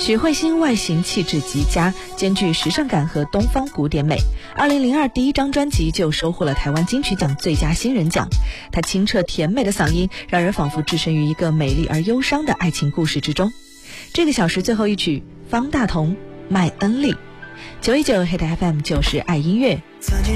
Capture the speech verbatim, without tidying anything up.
许慧欣外形气质极佳，兼具时尚感和东方古典美。二零零二第一张专辑就收获了台湾金曲奖最佳新人奖。她清澈甜美的嗓音，让人仿佛置身于一个美丽而忧伤的爱情故事之中。这个小时最后一曲，方大同《麦恩利》。九一九 Hit F M 就是爱音乐。